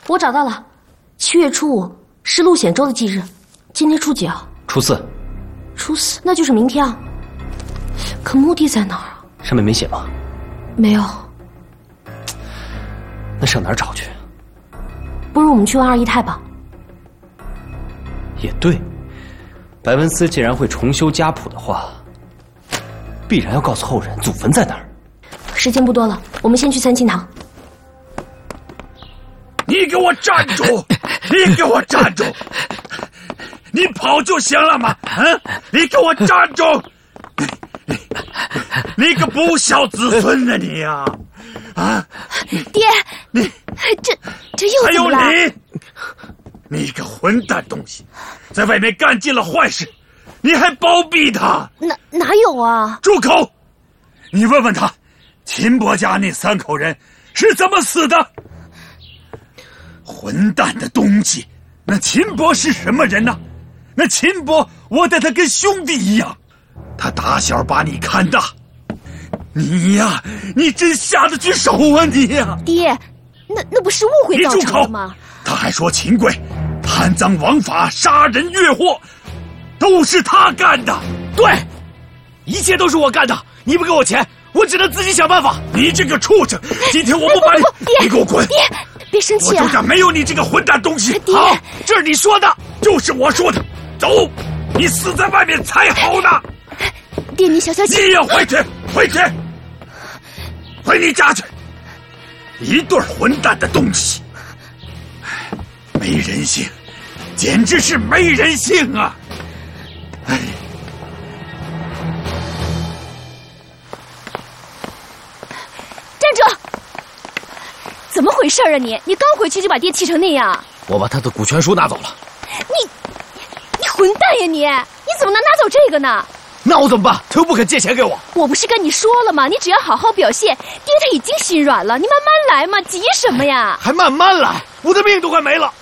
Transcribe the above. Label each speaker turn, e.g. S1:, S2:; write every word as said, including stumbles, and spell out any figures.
S1: 我找到了，七月初五是陆显州的忌日，今天初几啊？
S2: 初四。
S1: 初四，那就是明天啊。可墓地在哪儿啊？
S2: 上面没写吗？
S1: 没有。
S2: 那上哪儿找去？
S1: 不如我们去问二姨太吧。
S2: 也对，白文思既然会重修家谱的话，必然要告诉后人祖坟在哪儿。
S1: 时间不多了，我们先去三清堂。
S3: 你给我站住！你给我站住！你跑就行了嘛！嗯，你给我站住！你你个不孝子孙啊你呀！啊，
S1: 爹，
S3: 你
S1: 这这又怎么了？
S3: 还有你，你个混蛋东西，在外面干尽了坏事，你还包庇他？
S1: 哪哪有啊！
S3: 住口！你问问他，秦伯家那三口人是怎么死的？混蛋的东西！那秦伯是什么人呢？那秦伯，我待他跟兄弟一样，他打小把你看大，你呀，你真下得去手啊你呀！
S1: 爹，那那不是误会造成的吗？
S3: 他还说秦桧贪赃枉法、杀人越货，都是他干的。
S4: 对，一切都是我干的。你不给我钱，我只能自己想办法。
S3: 你这个畜生！今天我不把你，你给我滚！
S1: 爹，别生气啊！
S3: 我就讲没有你这个混蛋东西。
S1: 爹，
S3: 好，这是你说的，就是我说的。走，你死在外面才好呢。
S1: 爹，你消消气。
S3: 你也回去，回去，回你家去。一对混蛋的东西，没人性，简直是没人性啊！哎。
S1: 站住！怎么回事啊你？你刚回去就把爹气成那样？
S4: 我把他的股权书拿走了。
S1: 你，你混蛋呀你！你怎么能拿走这个呢？
S4: 那我怎么办？他又不肯借钱给我。
S1: 我不是跟你说了吗？你只要好好表现，爹他已经心软了，你慢慢来嘛，急什么呀？
S4: 还慢慢来，我的命都快没了。